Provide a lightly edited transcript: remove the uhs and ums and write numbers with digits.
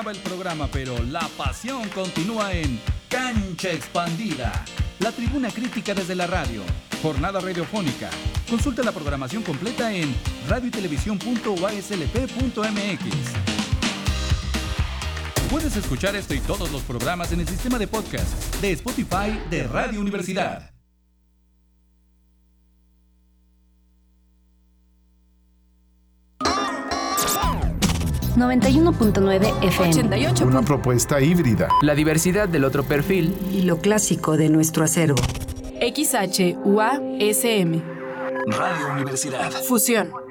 El programa, pero la pasión continúa en Cancha Expandida, la tribuna crítica desde la radio, jornada radiofónica. Consulta la programación completa en radioytelevisión.uaslp.mx. Puedes escuchar esto y todos los programas en el sistema de podcast de Spotify de Radio Universidad. ...91.9 FM. 88. Una propuesta híbrida. La diversidad del otro perfil. Y lo clásico de nuestro acervo. XHUASM. Radio Universidad. Fusión.